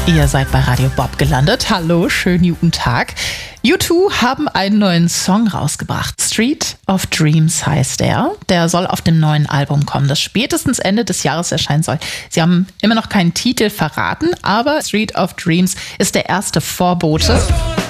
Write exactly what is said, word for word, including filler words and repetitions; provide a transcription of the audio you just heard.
Ihr seid bei Radio Bob gelandet. Hallo, schönen guten Tag. U zwei haben einen neuen Song rausgebracht. Street of Dreams heißt er. Der soll auf dem neuen Album kommen, das spätestens Ende des Jahres erscheinen soll. Sie haben immer noch keinen Titel verraten, aber Street of Dreams ist der erste Vorbote.